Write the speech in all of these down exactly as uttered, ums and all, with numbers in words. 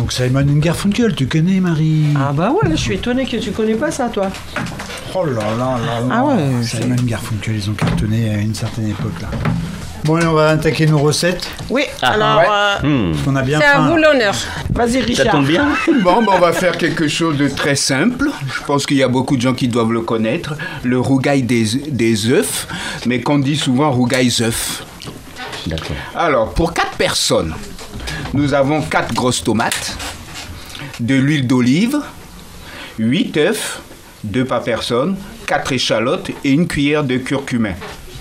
Donc Simon and Garfunkel, tu connais Marie? Ah bah ouais, là, je suis étonné que tu connais pas ça, toi. Oh là là là là. Ah ouais. Simon and Garfunkel, ils ont cartonné à une certaine époque là. Bon, allez, on va attaquer nos recettes. Oui, Ah, alors, ouais. euh, Hmm. Parce qu'on a bien C'est à faim. vous l'honneur. vas-y Ça Richard. tombe bien. Bon, ben, on va faire quelque chose de très simple. Je pense qu'il y a beaucoup de gens qui doivent le connaître. Le rougail des, des œufs, mais qu'on dit souvent rougail œufs. D'accord. Alors, pour quatre personnes, nous avons quatre grosses tomates, de l'huile d'olive, huit œufs, deux par personne, quatre échalotes et une cuillère de curcumin.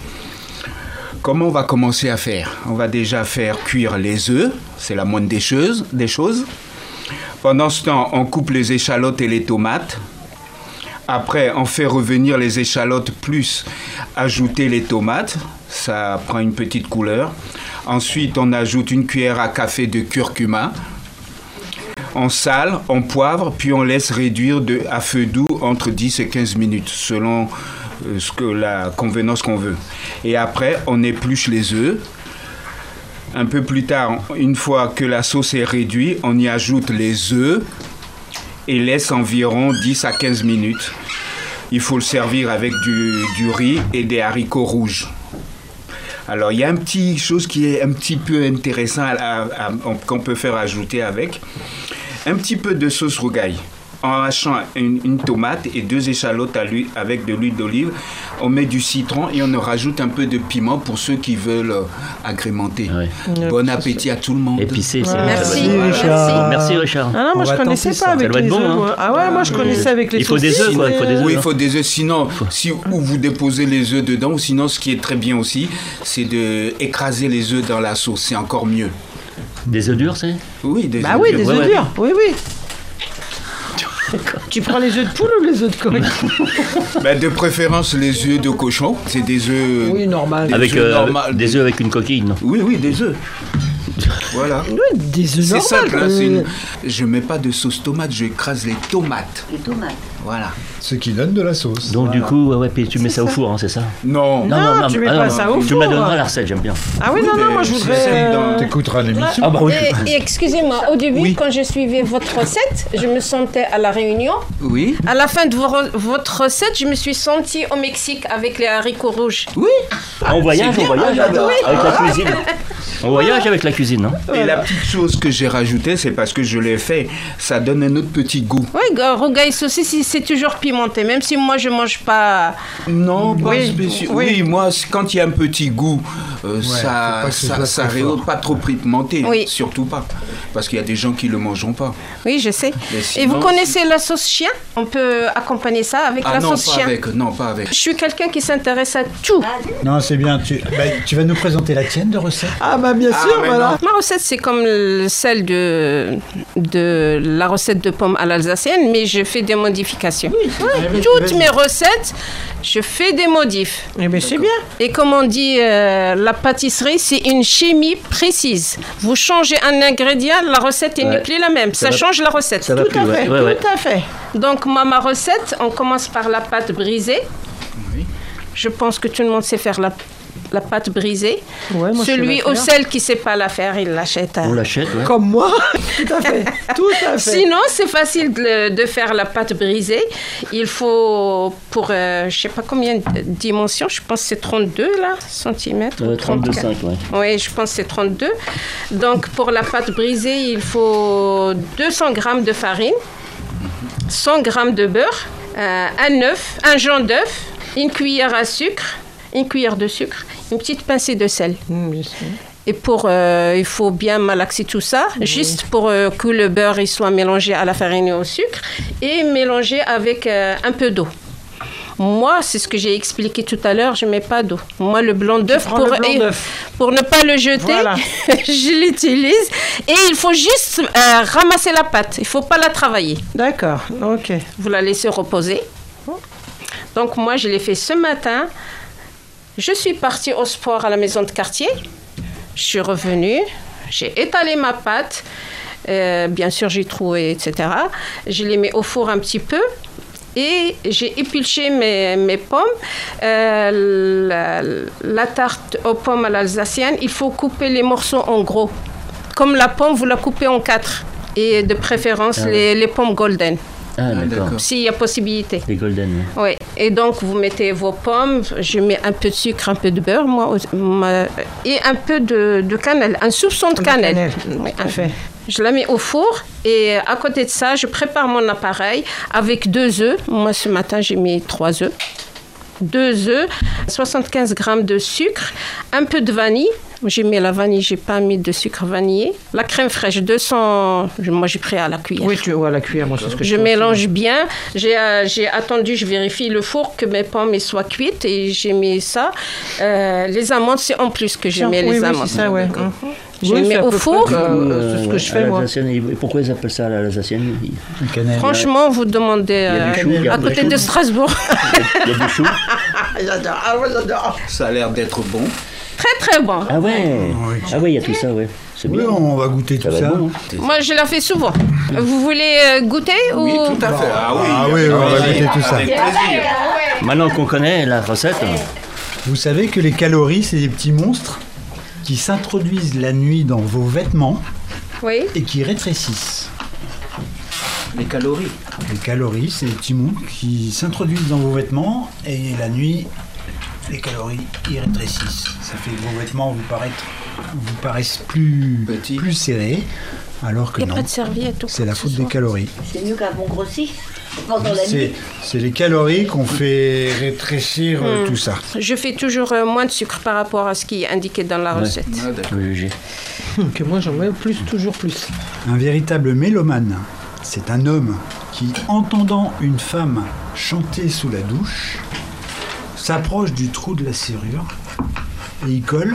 Comment on va commencer à faire? On va déjà faire cuire les œufs, c'est la moindre des choses, des choses. Pendant ce temps, on coupe les échalotes et les tomates. Après, on fait revenir les échalotes plus ajouter les tomates. Ça prend une petite couleur. Ensuite, on ajoute une cuillère à café de curcuma. On sale, on poivre, puis on laisse réduire de, à feu doux entre dix et quinze minutes, selon euh, ce que, la convenance qu'on veut. Et après, on épluche les œufs. Un peu plus tard, une fois que la sauce est réduite, on y ajoute les œufs et laisse environ dix à quinze minutes. Il faut le servir avec du, du riz et des haricots rouges. Alors, il y a un petit chose qui est un petit peu intéressant à, à, à, qu'on peut faire ajouter avec. Un petit peu de sauce rougail. En hachant une, une tomate et deux échalotes à l'huile, avec de l'huile d'olive, on met du citron et on rajoute un peu de piment pour ceux qui veulent euh, agrémenter. Ouais. Bon appétit à tout le monde. Épicé, c'est Merci. très bon. Merci, Voilà. Richard. Merci Richard. Ah non, moi On je va connaissais tenter pas ça. avec Ça doit les être bon, œufs. hein. moi. Ah ouais, moi je connaissais avec les Il faut des saucisses, œufs, quoi, il faut des mais- œufs. Oui, il faut des œufs. Sinon, si, ou vous déposez les œufs dedans, ou sinon, ce qui est très bien aussi, c'est d'écraser les œufs dans la sauce. C'est encore mieux. Des œufs durs, c'est? Oui, des Bah œufs oui, durs. des Ouais, œufs ouais. durs. Oui, oui. Tu prends les œufs de poule ou les œufs de coq? Ben, de préférence, les œufs de cochon. C'est des œufs. Oui, normal. Des Avec œufs euh, normales. des œufs avec une coquille, non? Oui, oui, des œufs. Voilà. Oui, des œufs C'est normaux. simple, hein, euh, c'est une- je mets pas de sauce tomate, je écrase les tomates. Les tomates. Voilà. Ce qui donne de la sauce. Donc du coup, ouais, ouais, puis tu mets ça au four, hein, c'est ça? Non. Non, tu mets ah pas non, ça au Tu four. me la donneras la recette, j'aime bien. Ah oui, non, non, moi je mais voudrais. c'est celle dans- euh, T'écouteras l'émission. Ah bah oui. Et, et excusez-moi, au début, Oui. quand je suivais votre recette, je me sentais à La Réunion. Oui. À la fin de vo- votre recette, je me suis sentie au Mexique avec les haricots rouges. Oui. On voyage, on voyage avec avec la cuisine. On voyage avec la cuisine, hein? Et la petite chose que j'ai rajoutée, c'est parce que je l'ai fait, ça donne un autre petit goût. Oui, rougail saucisse, c'est toujours pimenté, même si moi je mange pas. Non, pas Oui, spécial. oui. Oui, moi, c- quand il y a un petit goût, euh, faut ça pas que ce ça, soit ça trop rehausse fort. pas trop pimenté. Oui. Surtout pas. Parce qu'il y a des gens qui le mangeront pas. Oui, je sais. Mais Et sinon, vous connaissez la sauce chien? On peut accompagner ça avec Ah la non, sauce pas chien. avec. Non, pas avec. Je suis quelqu'un qui s'intéresse à tout. Non, c'est bien. Tu, bah, tu vas nous présenter la tienne de recette. Ah bah bien Ah, sûr, mais voilà. Ma recette, c'est comme le- celle de, de la recette de pommes à l'alsacienne, mais je fais des modifications. Toutes mes recettes, je fais des modifs. Eh bien c'est bien. Et comme on dit, euh, la pâtisserie, c'est une chimie précise. Vous changez un ingrédient, la recette elle Ouais. n'est plus la même. Ça, Ça va- change la recette. Ça va Tout plus, à ouais. fait, Ouais, ouais. tout à fait. Donc, moi, ma recette, on commence par la pâte brisée. Je pense que tout le monde sait faire la, la pâte brisée. Ouais, moi, je sais Celui la ou faire. celle qui ne sait pas la faire, il l'achète. à- On l'achète, ouais. Comme moi. Tout à fait. Tout à fait. Sinon, c'est facile de, de faire la pâte brisée. Il faut, pour, euh, je ne sais pas combien de dimensions, je pense que c'est trente-deux là, centimètres. Euh, ou trente-deux trente-quatre. virgule cinq, ouais. Oui, je pense que c'est trente-deux. Donc, pour la pâte brisée, il faut deux cents grammes de farine, cent grammes de beurre, euh, un œuf, un jaune d'œuf, une cuillère à sucre, une cuillère de sucre, une petite pincée de sel. Mmh, bien sûr. Et pour, euh, il faut bien malaxer tout ça, juste pour euh, que le beurre il soit mélangé à la farine et au sucre, et mélangé avec euh, un peu d'eau. Moi, c'est ce que j'ai expliqué tout à l'heure, je ne mets pas d'eau. Moi, le blanc d'œuf, prends pour, le blanc et- d'œuf. pour ne pas le jeter, Voilà. je l'utilise. Et il faut juste euh, ramasser la pâte, il ne faut pas la travailler. D'accord, ok. Vous la laissez reposer. Donc moi, je l'ai fait ce matin. Je suis partie au sport à la maison de quartier. Je suis revenue. J'ai étalé ma pâte. Euh, bien sûr, j'ai troué, et cetera. Je les mets au four un petit peu. Et j'ai épluché mes, mes pommes. Euh, la, la tarte aux pommes à l'alsacienne, il faut couper les morceaux en gros. Comme la pomme, vous la coupez en quatre. Et de préférence, Ah, les, les pommes golden, Ah, d'accord. s'il y a possibilité. Les golden. oui. Oui, et donc vous mettez vos pommes, je mets un peu de sucre, un peu de beurre, moi, aussi, ma- et un peu de, de cannelle, un soupçon de De cannelle. cannelle, Oui, tout à fait. Je la mets au four et à côté de ça, je prépare mon appareil avec deux œufs. Moi, ce matin, j'ai mis trois œufs. Deux œufs, soixante-quinze grammes de sucre, un peu de vanille. J'ai mis la vanille, j'ai pas mis de sucre vanillé. La crème fraîche, deux cents, moi j'ai pris à la cuillère. Oui, tu vois, la cuillère, moi, c'est ce que je Je fais mélange bien. J'ai, euh, j'ai attendu, je vérifie le four que mes pommes soient cuites et j'ai mis ça. Euh, les amandes, c'est en plus que je aussi. mets oui, les oui, amandes. c'est ça, ouais. Mhm. Je Oui, les mets c'est à au peu four. près, euh, c'est ce que je fais, à moi. l'Alsacienne, et pourquoi ils appellent ça la l'Alsacienne? Il La cannelle. Franchement, vous demandez y a euh, du chou, il y a à du côté chou. de Strasbourg. y a du chou. J'adore, ah ouais, j'adore. Ça a l'air d'être bon. Très très bon. Ah ouais. Oui. Ah ouais, il y a tout ça, ouais. C'est Oui, bien. on va goûter Ça tout va ça. être bon. hein. Moi, je la fais souvent. Vous voulez euh, goûter Oui, ou... tout à fait. Ah oui, Ah oui, avec on va plaisir. goûter tout ça. Avec plaisir. Maintenant qu'on connaît la recette, Vous savez que les calories, c'est des petits monstres qui s'introduisent la nuit dans vos vêtements Oui. et qui rétrécissent. Les calories. Les calories, c'est des petits monstres qui s'introduisent dans vos vêtements et la nuit, les calories, ils rétrécissent. Ça fait que vos vêtements vous paraissent, vous paraissent plus, Petits. plus serrés, alors que Il n'y a non, pas de serviette. ou c'est quoi la que ce faute des soit. calories. C'est mieux qu'un bon grossi pendant la C'est, nuit. c'est les calories qu'on fait rétrécir euh, Hmm. tout ça. Je fais toujours euh, moins de sucre par rapport à ce qui est indiqué dans la Ouais. recette. Ah, d'accord. oui, j'ai. Que moi, j'en mets plus, toujours plus. Un véritable mélomane, c'est un homme qui, entendant une femme chanter sous la douche, s'approche du trou de la serrure et il colle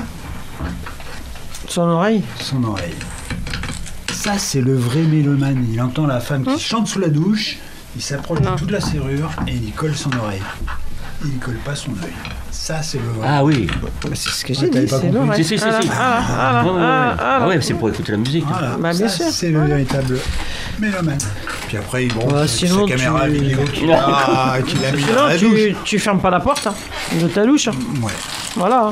Son oreille. son oreille. Ça, c'est le vrai mélomane. Il entend la femme qui chante sous la douche, il s'approche du Non. trou de la serrure et il colle son oreille. Il ne colle pas son œil. Ça, c'est le vrai. Ah oui. C'est ce que Ouais, j'ai t'avais dit, pas c'est compris. l'oreille. Si, si, si, Ah, si. ah, ah, Ouais, ouais, ouais. ah, ah, Ah ouais, c'est pour écouter la musique. Voilà, Bah, bien ça, sûr. c'est le véritable mélomane. Puis après, bon, Bah, c'est sinon, sa caméra tu- vidéo qu'il a, qu'il a mis dans Sinon, la douche. tu, tu fermes pas la porte hein, de ta douche. hein. Ouais. Voilà.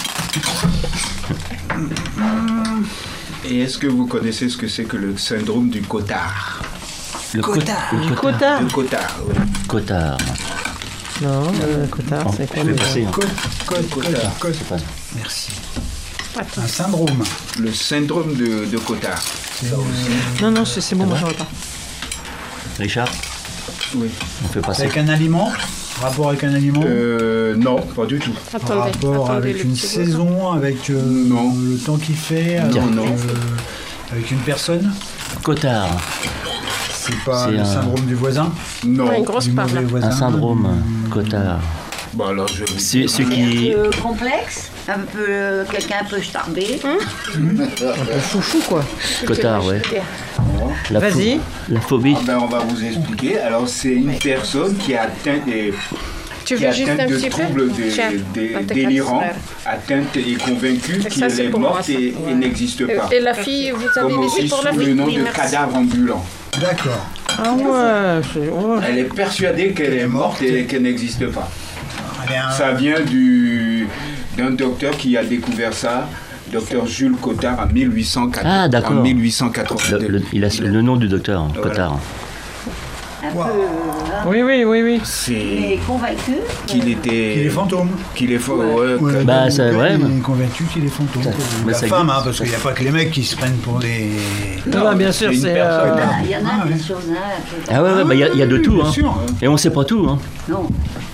Et est-ce que vous connaissez ce que c'est que le syndrome du cotard? Le Cotard. co- le Du cotard. cotard. Le cotard, oui. Cotard. Non, le cotard, Bon, c'est quoi je vais le- passer. hein. Code, code, code, code. pas- Merci. Un syndrome. Le syndrome de, de cotard. Non, non, c'est c'est bon, moi j'en ai pas. Richard, Oui. on fait passer. Avec un aliment. Rapport avec un aliment. Euh, non, pas du tout. Attendez, rapport attendez avec le une petit saison, avec euh, Non. le temps qu'il fait, Non, avec, non. euh, avec une personne. Cotard. C'est pas C'est le un- syndrome du voisin. Non. Ouais, une grosse du part mauvais là. voisin. Un syndrome. Cotard. Bon, alors je vais vous C'est dire. ce Un qui. peu complexe, un peu euh, quelqu'un un peu starbé. Foufou, quoi. Cotard, ouais. La pho- Vas-y. La phobie. Ah ben, on va vous expliquer. Alors, c'est une personne qui a atteint des, Tu qui veux est juste atteinte un de petit peu troubles de- Tiens, de- un de tes délirants, quatre frères. atteinte et convaincue Ça, qu'elle c'est est pour moi, morte ça. et, et Ouais. n'existe pas. Et la fille, vous avez Comme laissé aussi pour la sous fille le nom Oui, de merci. cadavre ambulant. D'accord. Ah ouais, c'est- ouais. Elle est persuadée qu'elle est morte et qu'elle n'existe pas. Eh bien, Ça vient du, d'un docteur qui a découvert ça, docteur Jules Cotard, en mille huit cent quatre- Ah, d'accord. en Le- mille huit cent quatre-vingt-deux. le- il a le nom du docteur, Cotard. Un Wow. peu, hein, Oui, oui, oui, oui. C'est mais convaincu. qu'il était... il est fantôme. Qu'il est faux, ouais, Ouais, que- Bah, donc, ça, euh, ouais, il mais- est convaincu qu'il est fantôme. Ça- Ou mais la ça femme, existe. hein, parce qu'il n'y a pas que les mecs qui se prennent pour des. Non, non, bien sûr, c'est une c'est. personne. euh, Il y en a Ah, des ouais. choses, hein, un peu- Ah ouais, ouais, bah, il y a- il y, a de oui, tout. bien Hein. sûr. Et on sait pas tout. Hein. Non,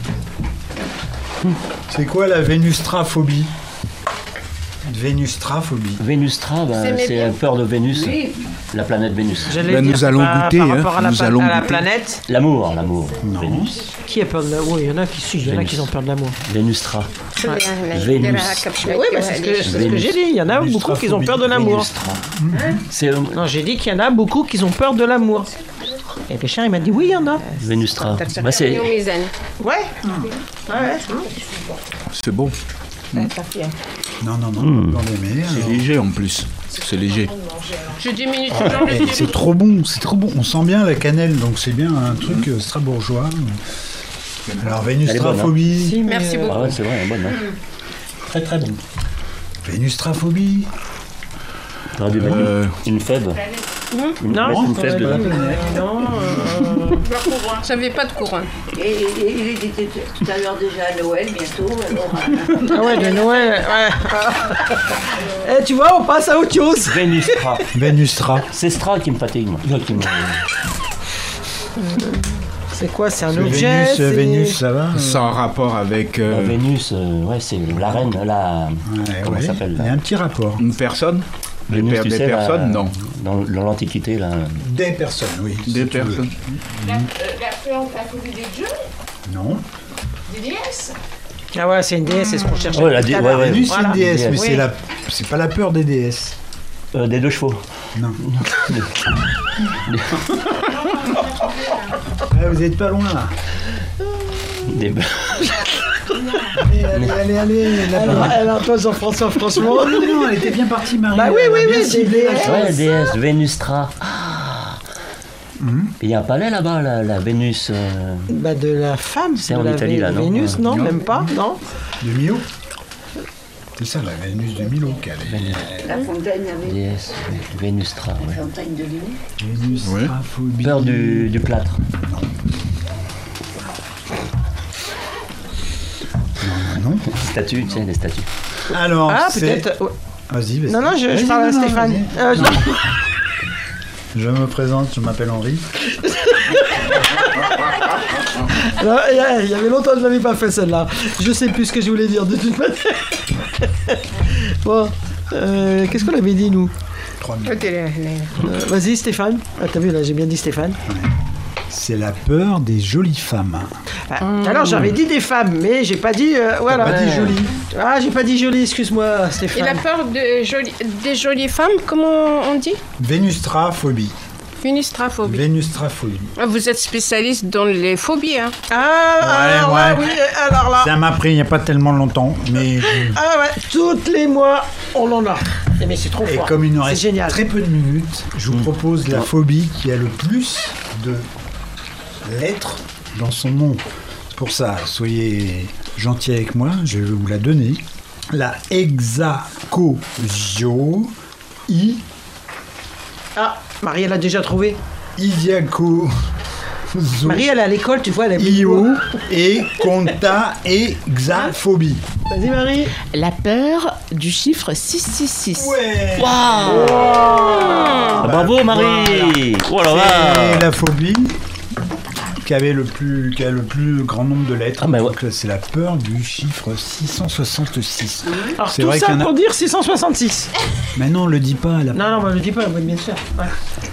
C'est quoi la vénustraphobie? Vénustraphobie. Vénustra, bah, Vous aimez c'est bien la peur de Vénus, oui, la planète Vénus. j'allais Ben, dire, nous allons par- goûter, Par hein, rapport à la, nous pla- allons à la goûter. planète, L'amour, l'amour. Non. Vénus. qui a peur de l'amour? Oui, il y en a qui si, il y en a Vénus. qui ont peur de l'amour. Vénustra. Vénus. Oui, mais c'est ce que, c'est ce que j'ai dit. Il y en a beaucoup qui ont peur de l'amour. Vénustra. C'est euh, Non, j'ai dit qu'il y en a beaucoup qui ont peur de l'amour. Et Richard, il m'a dit oui, il y en a. Vénustra. Bah, c'est Ouais. Ouais. C'est bon. Non, non, non. Hmm. Dans les mers, C'est alors. léger en plus. C'est léger. Je diminue toujours le Eh, volume. c'est trop bon, c'est trop bon. On sent bien la cannelle, donc c'est bien un truc euh, strasbourgeois. Alors, vénustraphobie. Si, mais, Merci euh, beaucoup. Ah ouais, c'est vrai, bonne. Hein. Très très bon. Vénustraphobie. T'aurais dû mettre Euh. une, une fève. Une, Non, mettre une c'est flèche pas la dedans. planète. Non, euh, J'avais pas de couronne. Et, et- et il était tout à l'heure déjà à Noël, bientôt. Alors, euh, ah ouais, de Noël, ouais. Eh, tu vois, on passe à autre chose. Vénustra. Vénustra. C'est Stra qui me fatigue. moi. Non, qui me- C'est quoi? C'est un Ce objet? Vénus, c'est- Vénus, ça va Sans rapport avec La euh, Vénus, euh, ouais, c'est la reine, la. Ouais, comment ouais. ça s'appelle Il y a là un petit rapport. une personne. Des, Vénus, per- tu des sais, la- personnes, non. Dans, dans l'Antiquité, là. Des personnes, oui. Des si tu veux. personnes. La, euh, la peur, la phobie des dieux, Non. des déesses. Ah ouais, c'est une déesse, c'est ce qu'on cherche. Ouais, la dé- ouais, ouais. Vénus, c'est Voilà. une déesse, mais Déesse. c'est Oui. la... c'est pas la peur des déesses. Euh, des deux chevaux. Non. Ah, vous êtes pas loin là. Des... Allez, allez, allez, allez. la Elle, parole. elle a un peu Jean-François, franchement. Oh non, non, elle était bien partie, Marie. Bah oui, Elle a oui, bien oui, ciblé la des chose. Ouais, déesse, Vénustra. Ah. Il y a un palais là-bas, la, la Vénus. euh, Bah de la femme, C'est de en la Italie, Vé- là, non Vénus, non, Non. même pas, non. De Milo. C'est ça, la Vénus de Milo qu'elle est. la fontaine avec Déesse, Vénustra, la ouais. fontaine de Lune. Vénus, Ouais. phobie. Peur du, du plâtre. Non. Statues, tu sais, les statues. Alors, Ah, c'est- peut-être. ouais. Vas-y, vas-y. Non, non, je, je Vas-y, parle à non, non, Stéphane. vas-y. Euh, je- Je me présente, je m'appelle Henri. Alors, Il y a- il y avait longtemps que je l'avais pas fait celle-là. Je sais plus ce que je voulais dire de toute manière. Bon, euh, qu'est-ce qu'on avait dit nous? Trois minutes. Euh, Vas-y Stéphane. Ah, t'as vu là, j'ai bien dit Stéphane. C'est la peur des jolies femmes. Ah, Alors j'avais dit des femmes, mais j'ai pas dit. euh, voilà. Pas dit jolies. Ah, j'ai pas dit jolie, excuse-moi Et la Stéphane. peur de joli- des jolies femmes, comment on dit? Vénustraphobie. Vénustraphobie. Vénustraphobie. Ah, vous êtes spécialiste dans les phobies, hein? Ah, alors là, ouais. oui, alors là. Ça m'a pris il n'y a pas tellement longtemps, mais je- Ah ouais, toutes les mois, on en a. Eh, Mais c'est trop et fort. comme il nous C'est reste génial. très peu de minutes, je vous propose la phobie qui a le plus de lettres dans son nom. C'est pour ça, soyez gentils avec moi, je vais vous la donner. La hexacosio i Ah, Marie, elle a déjà trouvé. Idiaco Marie, elle est à l'école, tu vois, elle a mis le io doigt. et conta hexaphobie. Vas-y, Marie. La peur du chiffre six cent soixante-six. Ouais. Ah, bravo Marie. Oh là C'est là. la phobie qui avait le plus, qui a le plus grand nombre de lettres. Ah, bah ouais. Donc là, c'est la peur du chiffre six cent soixante-six. Alors, C'est tout vrai ça qu'il y en a- pour dire six cent soixante-six. Mais non, on le dit pas. là. Non, non, bah, je le dis pas, moi, bien sûr. Ouais.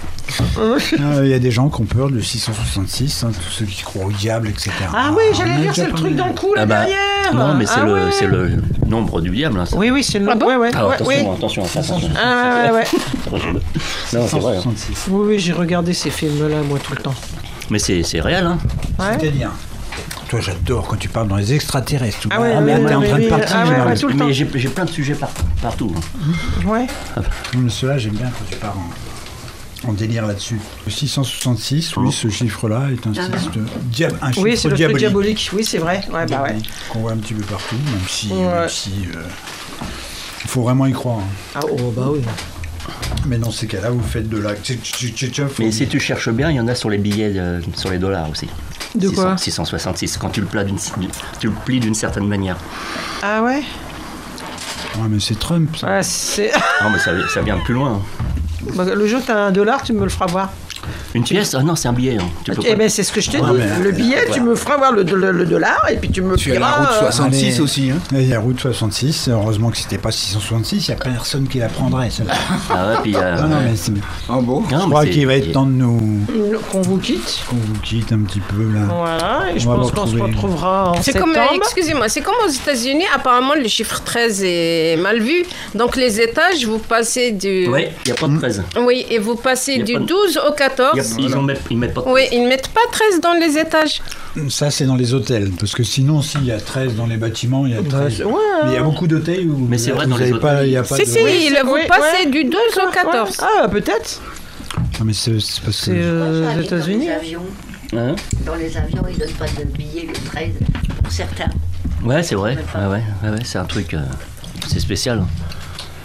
Ah, Il y a des gens qui ont peur de six cent soixante-six, hein, tous ceux qui croient au diable, et cetera. Ah oui, on en j'allais a dire, déjà c'est le parlé. truc dans le cou, là, Ah bah, derrière. non, mais c'est Ah le, ouais. c'est le nombre du diable. Hein, ça. Oui, oui, c'est le. Ah bon ouais, ouais, Ah, ouais, attention, oui. attention, attention. Ah, ouais, ouais, ouais. Non, c'est vrai. hein. six cent soixante-six. Oui, oui, j'ai regardé ces films-là, moi, tout le temps. Mais c'est c'est réel. Hein. Ouais. C'est-à-dire, toi, j'adore quand tu parles dans les extraterrestres. tout Ah ça. ouais, Ah, ouais, merde, ouais, t'es en ouais, train de ouais, partir. ah ouais, là. ouais, tout le temps. Mais j'ai j'ai plein de sujets par- partout. hein. Ouais. Non, mais ceux-là, j'aime bien quand tu pars en, en délire là-dessus. Le six cent soixante-six, oui, ce chiffre-là est un chiffre, de dia- un chiffre Oui, c'est le truc diabolique. diabolique. Oui, c'est vrai. Ouais, bah ouais. Qu'on voit un petit peu partout, même si, Ouais. même si euh, il faut vraiment y croire. hein. Ah, oh, bah oui. Mais dans ces cas-là, vous faites de la tch- tch- tch- tch- Mais si tu cherches bien, il y en a sur les billets, euh, sur les dollars aussi. De quoi six cent soixante-six, quand tu le plies d'une, tu le plies d'une certaine manière. Ah ouais. Ouais, mais c'est Trump. ça. Ouais, c'est. Non, mais ça, ça vient de plus loin. Bah, le jour que t'as un dollar, tu me le feras voir. Une pièce? Ah non, c'est un billet. hein. Tu peux Eh pas- ben, c'est ce que je t'ai Ouais, dit. mais- Le billet, tu me feras voir le, le- le dollar et puis tu me Tu as la diras, route euh, soixante-six Allez. aussi, hein. Il y a route soixante-six, heureusement que c'était pas six cent soixante-six, il n'y a personne qui la prendrait, celle-là. Ah ouais, puis il y a- Non, non, mais c'est- En beau. Non, je mais crois c'est- qu'il va être temps de nous... qu'on vous quitte. qu'on vous quitte un petit peu, là. Voilà, et je On va pense vous qu'on se retrouver. retrouvera en C'est septembre. comme, euh, excusez-moi, c'est comme aux États-Unis, apparemment le chiffre treize est mal vu. Donc les étages, vous passez du. Ouais, il n'y a pas de treize. Oui, et vous passez Y a du pas de- douze au Il y a- quatorze. Ils ne mettent, ils mettent pas de Oui, ils ne mettent pas treize dans les étages. Ça, c'est dans les hôtels, parce que sinon, s'il y a treize dans les bâtiments, il y a treize. ouais. Mais il y a beaucoup d'hôtels où Mais c'est vrai, vous dans les avez pas, hôtels, il y a pas Si, de... si, Oui, c'est- vous oui, passez ouais. du douze au quatorze. Ah, peut-être. Non, mais c'est c'est parce que... C'est euh, Moi, aux j'arrive États-Unis. Dans les avions, Hein? dans les avions, ils donnent pas de billets le treize pour certains. Ouais, c'est vrai. Ouais, ouais, ouais, ouais, c'est un truc. euh, c'est spécial.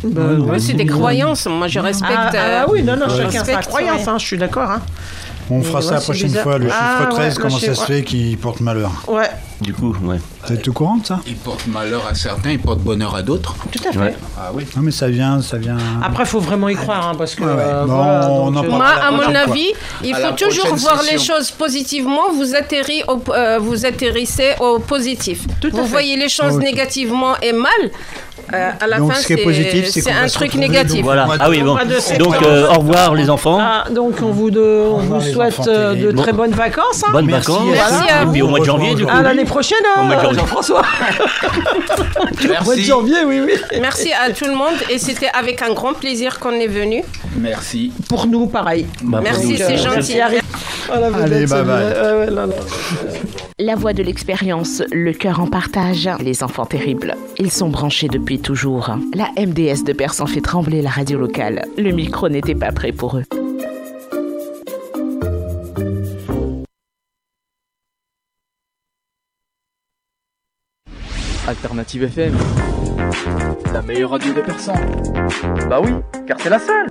Bah, Ouais, ouais, Oui, c'est des croyances. Moi, je respecte. Ah, euh, ah oui, non, non, je chacun sa respecte, croyance, ouais. hein, je suis d'accord. Hein. On fera Et ça ouais, la c'est prochaine bizarre. fois, le Ah, chiffre treize, ouais, comment le ça chiffre, se fait qu'il porte malheur. Ouais, Du coup, ouais. Vous êtes au courant de ça? Il porte malheur à certains, il porte bonheur à d'autres. tout à fait. Ouais. Ah oui. Non, mais ça vient, ça vient... Après, il faut vraiment y croire, hein, parce que... Ouais, ouais. euh, Bon, voilà, on donc, en euh, parlera. Moi, à mon prochaine fois. avis, il À faut la toujours prochaine voir les session. choses positivement. Vous, atterri au, euh, vous atterrissez au positif. Tout à vous fait. voyez les choses Ok. négativement et mal. euh, à la Donc, fin, ce qui est positif, c'est c'est qu'on va un se truc retrouver, négatif. donc, Voilà. Au mois de- Ah oui, bon. mois de septembre. Donc, euh, au revoir les enfants. Ah, donc on vous, de, on revoir vous les souhaite enfants euh, de terribles. très Bon. bonnes vacances. Hein. Bonnes Merci, vacances. merci à Et puis vous. au mois de janvier, du coup. À l'année prochaine, Au mois de hein, janvier. Jean-François. Au mois de janvier, oui, oui. Merci à tout le monde et c'était avec un grand plaisir qu'on est venu. Merci. Pour nous, pareil. Bah, pour Merci, nous, c'est euh, gentil. Voilà, vous Allez, êtes- bye bye. Ouais, ouais, là, là. La voix de l'expérience, le cœur en partage, les enfants terribles. Ils sont branchés depuis toujours. La M D S de Persan fait trembler la radio locale. Le micro n'était pas prêt pour eux. Alternative F M. La meilleure radio des personnes. Bah oui, car c'est la seule.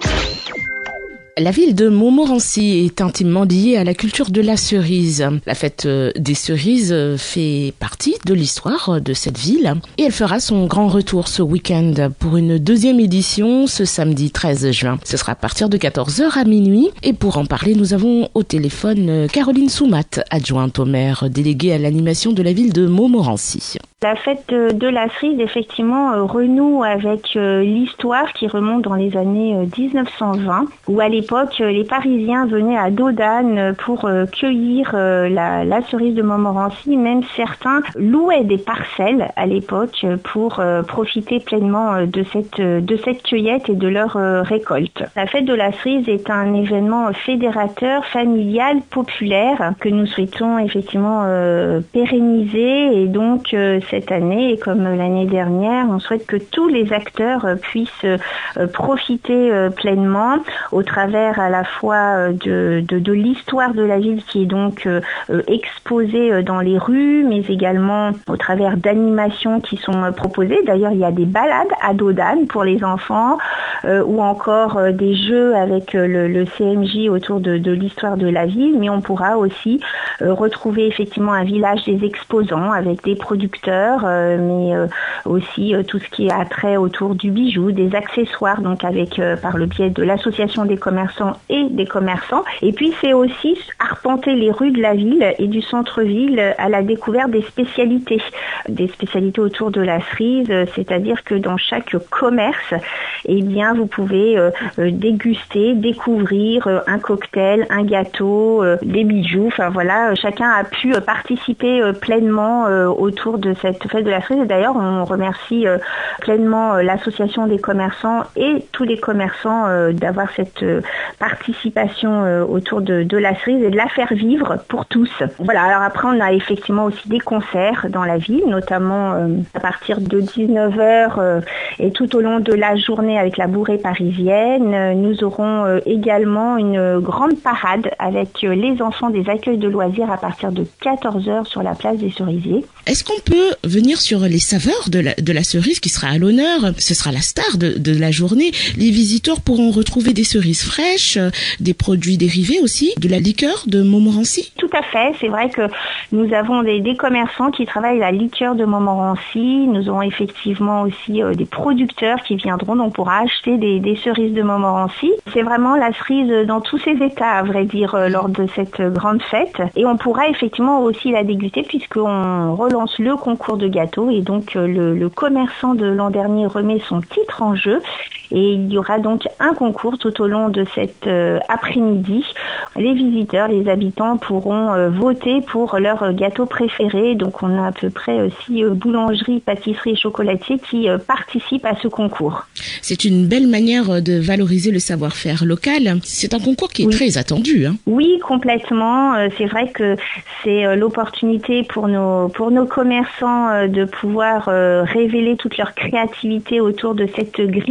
La ville de Montmorency est intimement liée à la culture de la cerise. La fête euh, des cerises euh, fait partie de l'histoire de cette ville et elle fera son grand retour ce week-end pour une deuxième édition ce samedi treize juin. Ce sera à partir de quatorze heures à minuit et pour en parler, nous avons au téléphone euh, Caroline Soumat, adjointe au maire déléguée à l'animation de la ville de Montmorency. La fête de, de la cerise, effectivement, euh, renoue avec euh, l'histoire qui remonte dans les années euh, dix-neuf cent vingt, où à l'époque, euh, les Parisiens venaient à Dodane pour euh, cueillir euh, la, la cerise de Montmorency. Même certains louaient des parcelles à l'époque euh, pour euh, profiter pleinement euh, de cette euh, de cette cueillette et de leur euh, récolte. La fête de la cerise est un événement fédérateur, familial, populaire que nous souhaitons effectivement euh, pérenniser et donc euh, cette année et comme l'année dernière, on souhaite que tous les acteurs euh, puissent euh, profiter euh, pleinement au travers à la fois euh, de, de, de l'histoire de la ville qui est donc euh, euh, exposée euh, dans les rues, mais également au travers d'animations qui sont euh, proposées. D'ailleurs, il y a des balades à Dodane pour les enfants euh, ou encore euh, des jeux avec euh, le, le C M J autour de, de l'histoire de la ville, mais on pourra aussi euh, retrouver effectivement un village des exposants avec des producteurs, euh, mais euh, aussi euh, tout ce qui a trait autour du bijou, des accessoires, donc avec euh, par le biais de l'association des commerçants et des commerçants. Et puis c'est aussi arpenter les rues de la ville et du centre-ville à la découverte des spécialités, des spécialités autour de la cerise, c'est-à-dire que dans chaque commerce, eh bien vous pouvez euh, euh, déguster, découvrir euh, un cocktail, un gâteau, euh, des bijoux. Enfin voilà, chacun a pu euh, participer euh, pleinement euh, autour de cette fête de la cerise. Et d'ailleurs, on remercie euh, pleinement euh, l'association des commerçants et tous les commerçants euh, d'avoir cette euh, participation euh, autour de, de la cerise et de la faire vivre pour tous. Voilà, alors après, on a effectivement aussi des concerts dans la ville, notamment euh, à partir de dix-neuf heures euh, et tout au long de la journée avec la bourrée parisienne. Euh, nous aurons euh, également une grande parade avec euh, les enfants des accueils de loisirs à partir de quatorze heures sur la place des Cerisiers. Est-ce qu'on peut venir sur les saveurs de la, de la cerise qui sera à l'honneur? Ce sera la star de, de la journée. Les visiteurs pourront retrouver des cerises fraîches, des produits dérivés aussi, de la liqueur de Montmorency. Tout à fait. C'est vrai que nous avons des, des commerçants qui travaillent la liqueur de Montmorency. Nous aurons effectivement aussi euh, des producteurs qui viendront. Donc, on pourra acheter des, des cerises de Montmorency. C'est vraiment la cerise dans tous ses états, à vrai dire, euh, lors de cette grande fête. Et on pourra effectivement aussi la déguster puisqu'on relance le concours de gâteaux. Et donc, euh, le, le commerçant de l'an dernier remet son titre en jeu. Et il y aura donc un concours tout au long de cet euh, après-midi. Les visiteurs, les habitants pourront euh, voter pour leur gâteau préféré. Donc on a à peu près aussi euh, boulangerie, pâtisserie et chocolatier qui euh, participent à ce concours. C'est une belle manière de valoriser le savoir-faire local. C'est un concours qui est oui. très attendu. Hein. Oui, complètement. Euh, c'est vrai que c'est euh, l'opportunité pour nos, pour nos commerçants euh, de pouvoir euh, révéler toute leur créativité autour de cette griotte à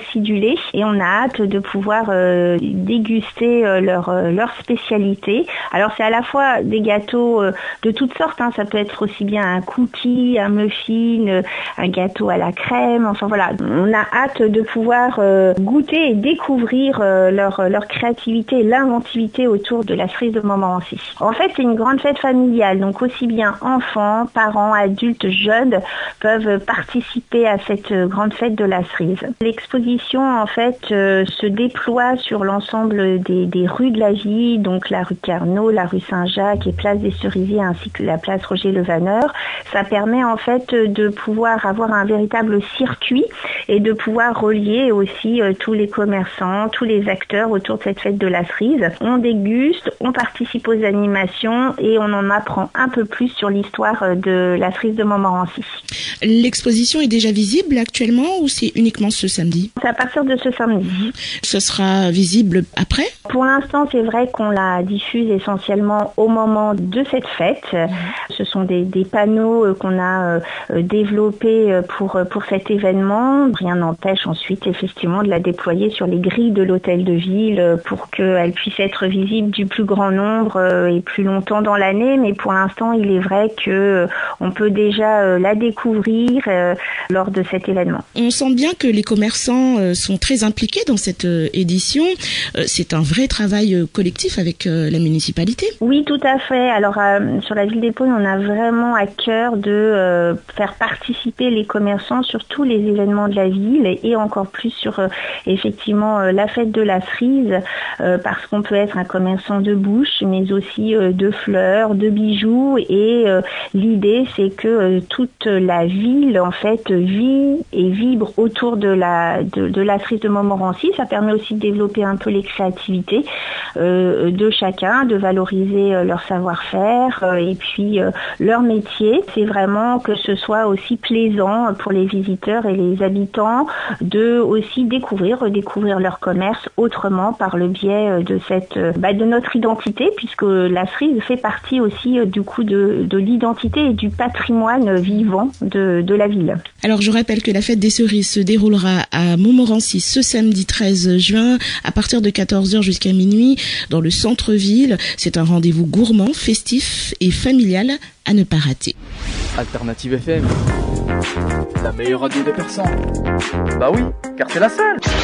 acidulés et on a hâte de pouvoir euh, déguster euh, leur, euh, leur spécialité. Alors c'est à la fois des gâteaux euh, de toutes sortes, hein. Ça peut être aussi bien un cookie, un muffin, euh, un gâteau à la crème, enfin voilà. On a hâte de pouvoir euh, goûter et découvrir euh, leur, leur créativité et l'inventivité autour de la cerise de Montmorency. En fait, c'est une grande fête familiale, donc aussi bien enfants, parents, adultes, jeunes peuvent participer à cette grande fête de la cerise. L'exposition, en fait, euh, se déploie sur l'ensemble des, des rues de la ville, donc la rue Carnot, la rue Saint-Jacques et place des Cerisiers, ainsi que la place Roger-Levaneur. Ça permet, en fait, de pouvoir avoir un véritable circuit et de pouvoir relier aussi euh, tous les commerçants, tous les acteurs autour de cette fête de la cerise. On déguste, on participe aux animations et on en apprend un peu plus sur l'histoire de la cerise de Montmorency. L'exposition est déjà visible actuellement ou c'est uniquement ce samedi? C'est à partir de ce samedi. Ce sera visible après? Pour l'instant, c'est vrai qu'on la diffuse essentiellement au moment de cette fête. Mmh. Ce sont des, des panneaux qu'on a euh, développés pour, pour cet événement. Rien n'empêche ensuite effectivement de la déployer sur les grilles de l'hôtel de ville pour qu'elle puisse être visible du plus grand nombre et plus longtemps dans l'année. Mais pour l'instant, il est vrai que on peut déjà la découvrir lors de cet événement. On sent bien que les commerçants sont très impliqués dans cette édition. C'est un vrai travail collectif avec la municipalité. Oui, tout à fait. Alors, euh, sur la ville d'Épône, on a vraiment à cœur de euh, faire participer les commerçants sur tous les événements de la ville et encore plus sur euh, effectivement euh, la fête de la cerise euh, parce qu'on peut être un commerçant de bouche mais aussi euh, de fleurs, de bijoux et euh, l'idée c'est que euh, toute la ville en fait vit et vibre autour de la de, de la cerise de Montmorency. Ça permet aussi de développer un peu les créativités euh, de chacun, de valoriser euh, leur savoir-faire euh, et puis euh, leur métier. C'est vraiment que ce soit aussi plaisant pour les visiteurs et les habitants de aussi découvrir, redécouvrir leur commerce autrement par le biais de cette, bah, de notre identité, puisque la cerise fait partie aussi du coup de, de l'identité et du patrimoine vivant de, de la ville. Alors je rappelle que la fête des cerises se déroulera à Montmorency ce samedi treize juin à partir de quatorze heures jusqu'à minuit dans le centre-ville. C'est un rendez-vous gourmand, festif et familial à ne pas rater. Alternative F M, la meilleure radio des Persans. Bah oui, car c'est la seule.